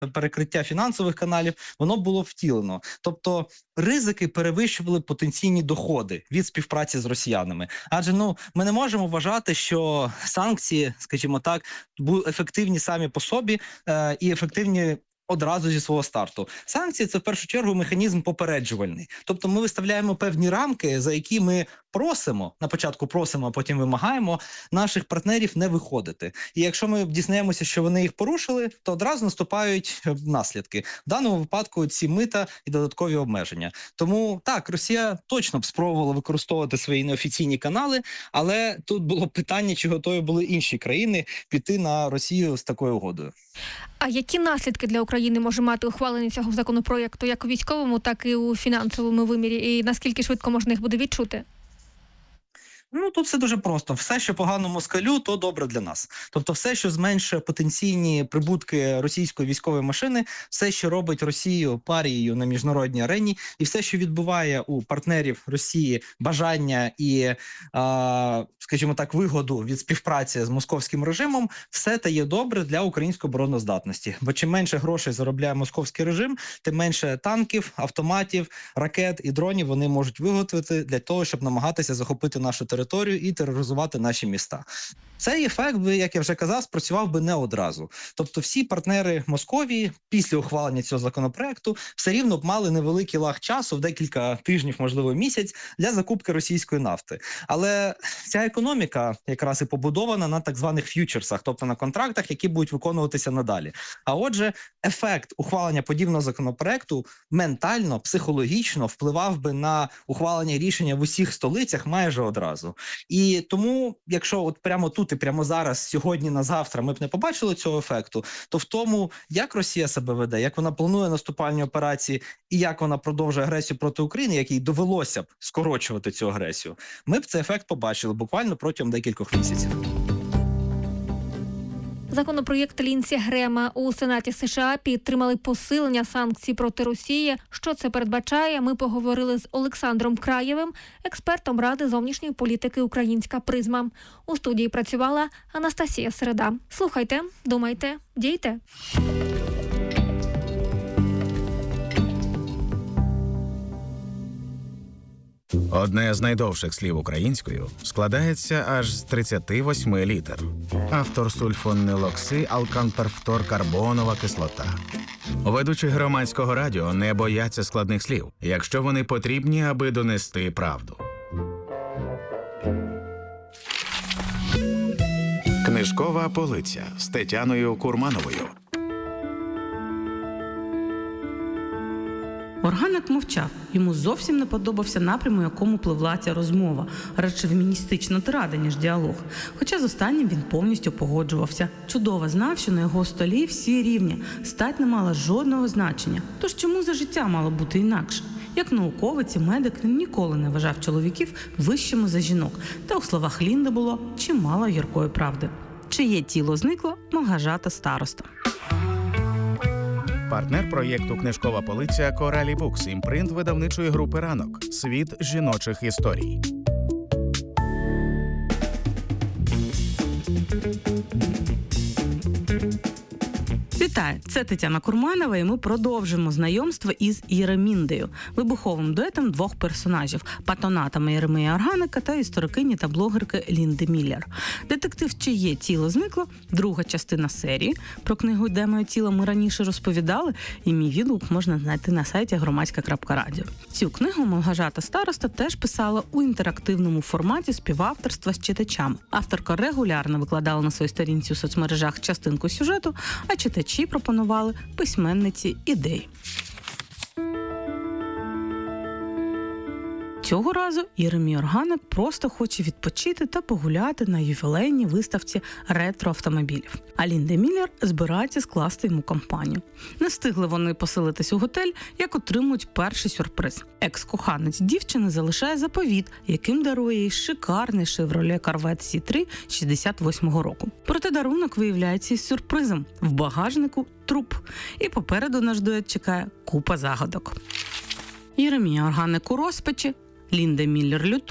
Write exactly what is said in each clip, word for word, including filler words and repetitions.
перекриття фінансових каналів, воно було втілено. Тобто ризики перевищували потенційні доходи від співпраці з росіянами. Адже ну ми не можемо вважати, що санкції, скажімо так, будуть ефективні самі по собі е, і ефективні одразу зі свого старту. Санкції – це в першу чергу механізм попереджувальний. Тобто ми виставляємо певні рамки, за які ми просимо, на початку просимо, а потім вимагаємо наших партнерів не виходити. І якщо ми дізнаємося, що вони їх порушили, то одразу наступають наслідки. В даному випадку ці мита і додаткові обмеження. Тому так, Росія точно б спробувала використовувати свої неофіційні канали, але тут було питання, чи готові були інші країни піти на Росію з такою угодою. А які наслідки для України може мати ухвалення цього законопроєкту, як у військовому, так і у фінансовому вимірі? І наскільки швидко можна їх буде відчути? Ну, тут все дуже просто. Все, що погано москалю, то добре для нас. Тобто все, що зменшує потенційні прибутки російської військової машини, все, що робить Росію парією на міжнародній арені, і все, що відбуває у партнерів Росії бажання і, а, скажімо так, вигоду від співпраці з московським режимом, все те є добре для української обороноздатності. Бо чим менше грошей заробляє московський режим, тим менше танків, автоматів, ракет і дронів вони можуть виготовити для того, щоб намагатися захопити нашу територію територію і тероризувати наші міста. Цей ефект, як я вже казав, спрацював би не одразу. Тобто всі партнери Московії після ухвалення цього законопроекту все рівно б мали невеликий лаг часу, в декілька тижнів, можливо, місяць, для закупки російської нафти. Але ця економіка якраз і побудована на так званих ф'ючерсах, тобто на контрактах, які будуть виконуватися надалі. А отже, ефект ухвалення подібного законопроекту ментально, психологічно впливав би на ухвалення рішення в усіх столицях майже одразу. І тому, якщо от прямо тут і прямо зараз, сьогодні на завтра ми б не побачили цього ефекту, то в тому, як Росія себе веде, як вона планує наступальні операції і як вона продовжує агресію проти України, як їй довелося б скорочувати цю агресію, ми б цей ефект побачили буквально протягом декількох місяців. Законопроєкт Лінсі Грема у Сенаті США підтримали посилення санкцій проти Росії. Що це передбачає? Ми поговорили з Олександром Краєвим, експертом Ради зовнішньої політики «Українська призма». У студії працювала Анастасія Середа. Слухайте, думайте, дійте. Одне з найдовших слів українською складається аж з тридцяти восьми літер. Автор сульфонилокси алканперфторкарбонова кислота. Ведучі громадського радіо не бояться складних слів, якщо вони потрібні, аби донести правду. Книжкова полиця з Тетяною Курмановою. Органик мовчав. Йому зовсім не подобався напрям, у якому пливла ця розмова. Радше феміністична тирада, ніж діалог. Хоча з останнім він повністю погоджувався. Чудово знав, що на його столі всі рівні. Стать не мала жодного значення. Тож чому за життя мало бути інакше? Як науковець і медик він ніколи не вважав чоловіків вищими за жінок. Та у словах Лінди було чимало гіркої правди. Чиє тіло зникло, Малгажата староста. Партнер проєкту «Книжкова полиця» Коралі Букс, імпринт видавничої групи «Ранок». Світ жіночих історій. Вітаю, це Тетяна Курманова, і ми продовжимо знайомство із Єреміндею, вибуховим дуетом двох персонажів – патронатами Єремія Органика та історикині та блогерки Лінди Міллер. Детектив «Чиє тіло зникло» – друга частина серії. Про книгу «Де моє тіло» ми раніше розповідали, і мій відгук можна знайти на сайті громадська крапка радіо. Цю книгу Малгажата староста теж писала у інтерактивному форматі співавторства з читачами. Авторка регулярно викладала на своїй сторінці у соцмережах частинку сюжету, а читачі пропонували письменниці ідеї. Цього разу Єремій Органик просто хоче відпочити та погуляти на ювілейній виставці ретро-автомобілів. А Лінда Міллер збирається скласти йому компанію. Не встигли вони поселитись у готель, як отримують перший сюрприз. Екс-коханець дівчини залишає заповіт, яким дарує їй шикарний Chevrolet Corvette сі три шістдесят восьмого року. Проте дарунок виявляється із сюрпризом. В багажнику труп. І попереду наш дует чекає купа загадок. Єремій Органик у розпачі, Лінда Міллер лютує,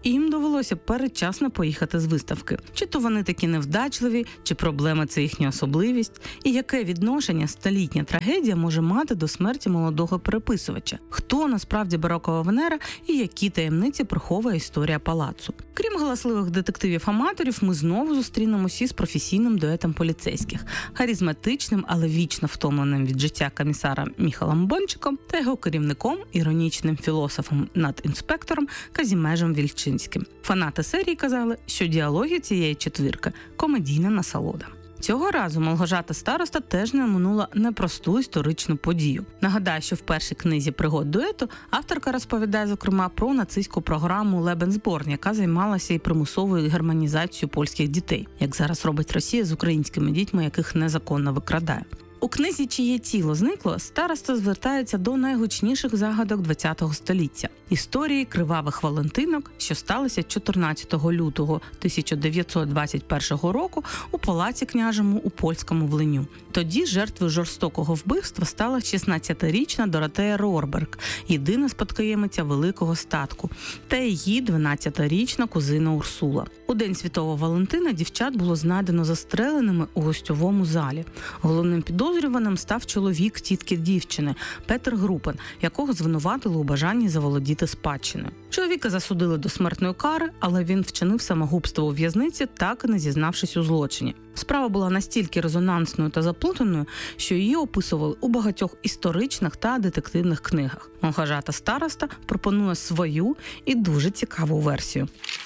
і їм довелося передчасно поїхати з виставки. Чи то вони такі невдачливі, чи проблема – це їхня особливість? І яке відношення столітня трагедія може мати до смерті молодого переписувача? Хто насправді барокова Венера і які таємниці приховує історія палацу? Крім галасливих детективів-аматорів, ми знову зустрінемося із професійним дуетом поліцейських, харизматичним, але вічно втомленим від життя комісара Міхалом Бончиком та його керівником, іронічним філософом над інспектором Казімежем Вільчинським. Фанати серії казали, що діалоги цієї четвірки – комедійна насолода. Цього разу Малгожата Староста теж не оминула непросту історичну подію. Нагадаю, що в першій книзі пригод дуету авторка розповідає, зокрема, про нацистську програму «Лебенсборн», яка займалася і примусовою германізацією польських дітей, як зараз робить Росія з українськими дітьми, яких незаконно викрадає. У книзі «Чиє тіло зникло» староста звертається до найгучніших загадок ХХ століття – історії кривавих валентинок, що сталися чотирнадцятого лютого тисяча дев'ятсот двадцять першого року у палаці княжому у польському Волиню. Тоді жертвою жорстокого вбивства стала шістнадцятирічна Доротея Рорберг, єдина спадкоємиця великого статку, та її дванадцятирічна кузина Урсула. У день Святого Валентина дівчат було знайдено застреленими у гостьовому залі. Головним підозрюваним став чоловік тітки дівчини Петер Групен, якого звинуватили у бажанні заволодіти спадщиною. Чоловіка засудили до смертної кари, але він вчинив самогубство у в'язниці, так і не зізнавшись у злочині. Справа була настільки резонансною та заплутаною, що її описували у багатьох історичних та детективних книгах. Малгожата Староста пропонує свою і дуже цікаву версію.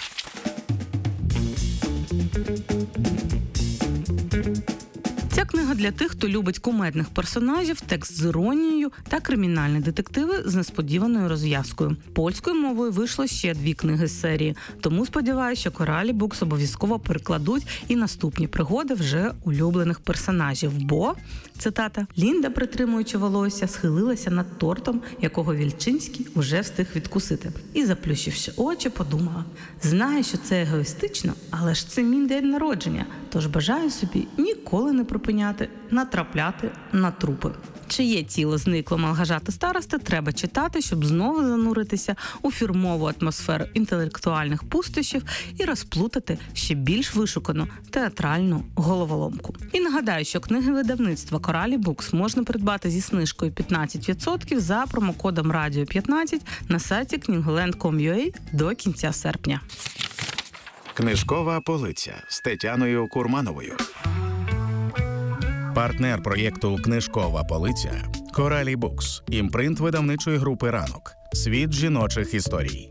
Ця книга для тих, хто любить кумедних персонажів, текст з іронією та кримінальні детективи з несподіваною розв'язкою. Польською мовою вийшло ще дві книги з серії, тому сподіваюся, що Коралі Букс обов'язково перекладуть і наступні пригоди вже улюблених персонажів, бо, цитата, «Лінда, притримуючи волосся, схилилася над тортом, якого Вільчинський уже встиг відкусити. І, заплющивши очі, подумала, знаю, що це егоїстично, але ж це мій день народження, тож бажаю собі ніколи не припиняти натрапляти на трупи». Чиє тіло зникло Малгожати Старости треба читати, щоб знову зануритися у фірмову атмосферу інтелектуальних пустощів і розплутати ще більш вишукану театральну головоломку. І нагадаю, що книги видавництва Коралі Букс можна придбати зі знижкою п'ятнадцять відсотків за промокодом радіо п'ятнадцять на сайті книгленд крапка ком крапка ю а до кінця серпня. Книжкова полиця з Тетяною Курмановою. Партнер проєкту «Книжкова полиця» – Коралі Букс, імпринт видавничої групи «Ранок». Світ жіночих історій.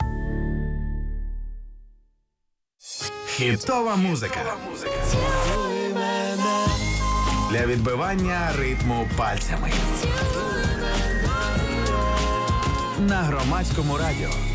Хітова музика. Для відбивання ритму пальцями. На Громадському радіо.